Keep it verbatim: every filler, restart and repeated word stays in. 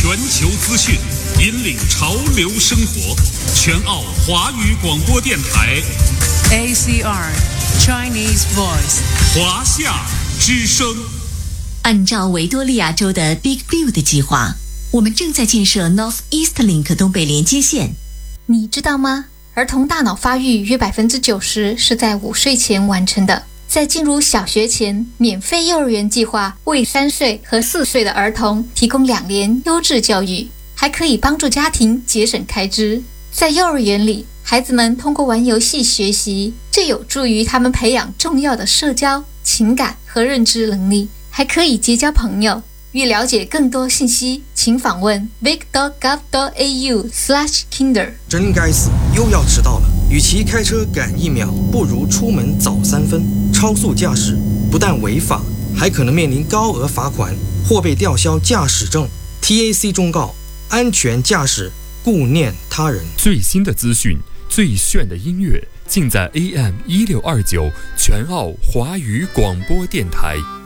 全球资讯，引领潮流生活。全澳华语广播电台 A C R Chinese Voice 华夏之声。 按照维多利亚州的 Big Build 计划，我们正在建设 North East Link 东北连接线。 你知道吗？儿童大脑发育约百分之九十是在五岁前完成的。在进入小学前，免费幼儿园计划为三岁和四岁的儿童提供两年优质教育，还可以帮助家庭节省开支。在幼儿园里，孩子们通过玩游戏学习，这有助于他们培养重要的社交、情感和认知能力，还可以结交朋友。欲了解更多信息，请访问 vic dot gov dot a u slash kinder。 真该死，又要迟到了。与其开车赶一秒，不如出门早三分。超速驾驶不但违法，还可能面临高额罚款或被吊销驾驶证。 T A C 忠告：安全驾驶，顾念他人。 最新的资讯，最炫的音乐，尽在 A M 一六二九全澳华语广播电台。